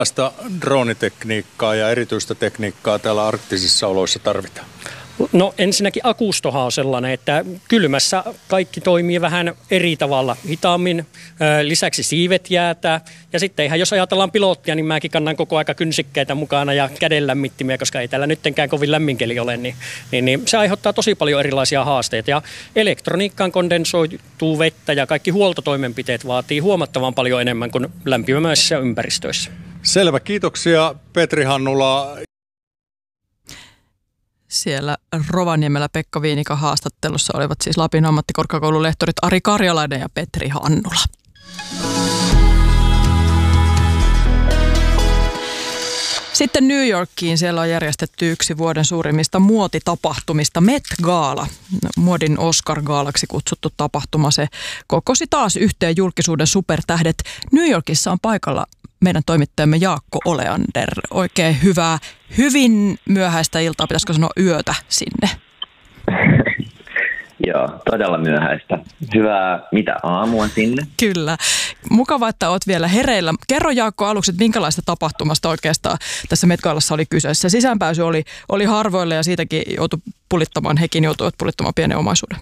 Tästä droonitekniikkaa ja erityistä tekniikkaa täällä arktisissa oloissa tarvitaan? No ensinnäkin akustohan on sellainen, että kylmässä kaikki toimii vähän eri tavalla, hitaammin, lisäksi siivet jäätää. Ja sitten ihan jos ajatellaan pilottia, niin mäkin kannan koko aika kynsikkeitä mukana ja kädenlämmittimiä, koska ei täällä nyttenkään kovin lämminkeli ole, niin se aiheuttaa tosi paljon erilaisia haasteita. Ja elektroniikkaan kondensoituu vettä ja kaikki huoltotoimenpiteet vaatii huomattavan paljon enemmän kuin lämpimäisissä ympäristöissä. Selvä, kiitoksia Petri Hannula. Siellä Rovaniemellä Pekka Viinikan haastattelussa olivat siis Lapin ammattikorkeakoulun lehtorit Ari Karjalainen ja Petri Hannula. Sitten New Yorkiin. Siellä on järjestetty yksi vuoden suurimmista muotitapahtumista, Met Gala. Muodin Oscar-gaalaksi kutsuttu tapahtuma. Se kokosi taas yhteen julkisuuden supertähdet. New Yorkissa on paikalla meidän toimittajamme Jaakko Oleander. Oikein hyvin myöhäistä iltaa, pitäisikö sanoa yötä sinne? Joo, todella myöhäistä. Hyvää aamua sinne? Kyllä. Mukava, että olet vielä hereillä. Kerro Jaakko aluksi, että minkälaista tapahtumasta oikeastaan tässä Met Galassa oli kyseessä. Sisäänpääsy oli harvoille ja siitäkin hekin joutuivat pulittamaan pienen omaisuuden.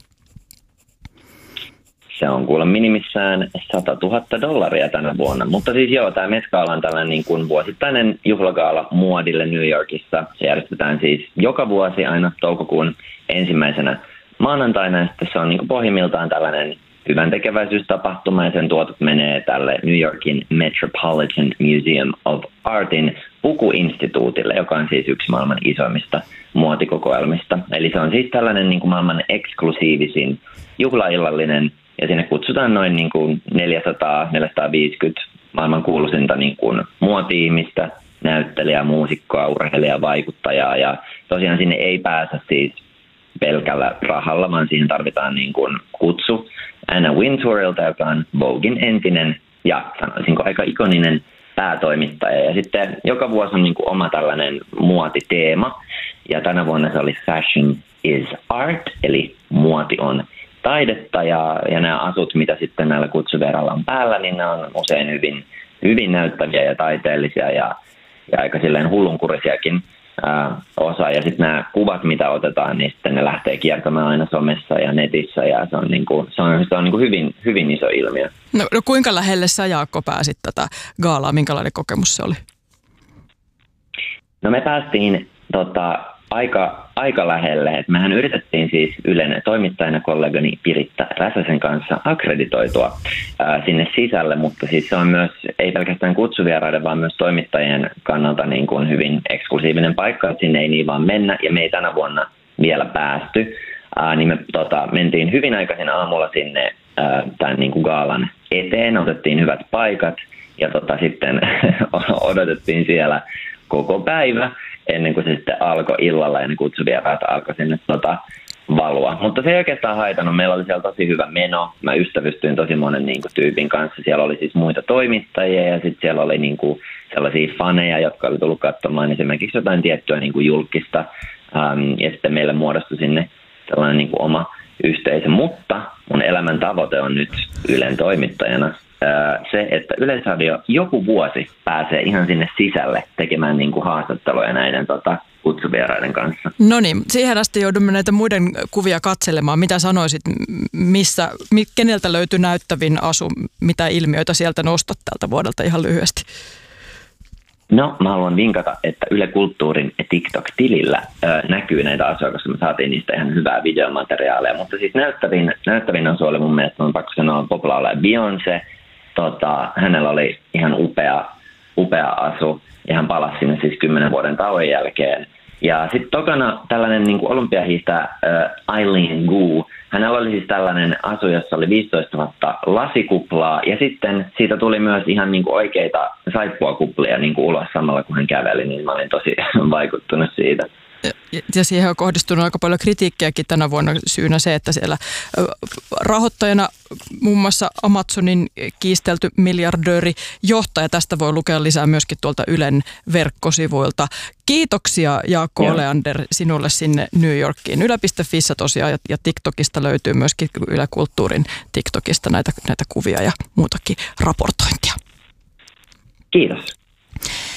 Se on kuule minimissään $100,000 tänä vuonna. Mutta siis joo, tämä Met Gala on tällainen niin kuin vuosittainen juhlagaala muodille New Yorkissa. Se järjestetään siis joka vuosi aina toukokuun ensimmäisenä maanantaina. Sitten se on niin kuin pohjimmiltaan tällainen hyväntekeväisyystapahtuma ja sen tuotot menee tälle New Yorkin Metropolitan Museum of Artin pukuinstituutille, joka on siis yksi maailman isoimmista muotikokoelmista. Eli se on siis tällainen niin kuin maailman eksklusiivisin juhlaillallinen. Ja sinne kutsutaan noin niin kuin 400-450 maailman kuuluisinta niin kuin muoti-ihmistä, näyttelijää, muusikkoa, urheilijaa, vaikuttajaa. Ja tosiaan sinne ei pääse siis pelkällä rahalla, vaan siihen tarvitaan niin kuin kutsu Anna Wintourilta, joka on Voguein entinen ja sanoisinko aika ikoninen päätoimittaja. Ja sitten joka vuosi on niin kuin oma tällainen muotiteema. Ja tänä vuonna se oli Fashion is Art, eli muoti on taidetta ja nämä asut, mitä sitten näillä kutsuveralla on päällä, niin ne on usein hyvin näyttäviä ja taiteellisia ja aika silleen hullunkurisiakin osa. Ja sitten nämä kuvat, mitä otetaan, niin sitten ne lähtee kiertämään aina somessa ja netissä ja se on, hyvin iso ilmiö. No kuinka lähelle sä, Jaakko, pääsit tätä gaalaa? Minkälainen kokemus se oli? No me päästiin aika lähelle. Et mehän yritettiin siis Ylen toimittajana kollegani Piritta Räsäsen kanssa akkreditoitua sinne sisälle, mutta siis se on myös, ei pelkästään kutsuvieraiden, vaan myös toimittajien kannalta niin kuin hyvin eksklusiivinen paikka, että sinne ei niin vaan mennä, ja me ei tänä vuonna vielä päästy. Niin me mentiin hyvin aikaisin aamulla sinne tämän niin kuin gaalan eteen, otettiin hyvät paikat, ja sitten odotettiin siellä koko päivä, ennen kuin se sitten alkoi illalla ja ne kutsuvieraat alkoi sinne valua. Mutta se ei oikeastaan haitannut. Meillä oli siellä tosi hyvä meno. Mä ystävystyin tosi monen niin kuin, tyypin kanssa. Siellä oli siis muita toimittajia ja sitten siellä oli niin kuin, sellaisia faneja, jotka oli tullut katsomaan esimerkiksi jotain tiettyä niin kuin, julkista. Ja sitten meille muodostui sinne sellainen niin kuin, oma yhteisö. Mutta mun elämän tavoite on nyt Ylen toimittajana se, että Yleisradio joku vuosi pääsee ihan sinne sisälle tekemään niin kuin haastatteluja näiden kutsuvieraiden kanssa. No niin, siihen asti joudumme näitä muiden kuvia katselemaan. Mitä sanoisit, keneltä löytyy näyttävin asu, mitä ilmiöitä sieltä nostat tältä vuodelta ihan lyhyesti? No, mä haluan vinkata, että Yle Kulttuurin TikTok-tilillä näkyy näitä asuja, koska me saatiin niistä ihan hyvää videomateriaalia. Mutta siis näyttävin asu oli mun mielestä, on pakko sanoa, pop-laulaja Beyoncé. Hänellä oli ihan upea asu ja hän palasi sinne siis 10 vuoden tauon jälkeen. Ja sitten tokana tällainen niin kuin olympiahiihtäjä Eileen Gu. Hänellä oli siis tällainen asu, jossa oli 15 000 lasikuplaa ja sitten siitä tuli myös ihan niin kuin oikeita saippuakuplia niin kuin ulos samalla kun hän käveli, niin mä olin tosi vaikuttunut siitä. Ja siihen on kohdistunut aika paljon kritiikkiäkin tänä vuonna, syynä se, että siellä rahoittajana muun muassa Amazonin kiistelty miljardööri johtaja. Tästä voi lukea lisää myöskin tuolta Ylen verkkosivuilta. Kiitoksia Jaakko Oleander sinulle sinne New Yorkiin. Yle.fissä tosiaan ja TikTokista löytyy myöskin Yle Kulttuurin TikTokista näitä kuvia ja muutakin raportointia. Kiitos.